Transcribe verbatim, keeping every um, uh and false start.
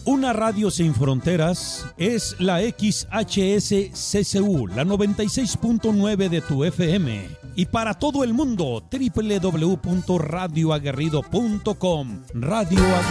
Una radio sin fronteras es la X H S C C U, la noventa y seis punto nueve de tu F M. Y para todo el mundo, doble u doble u doble u punto radio aguerrido punto com. Radio Aguerrido.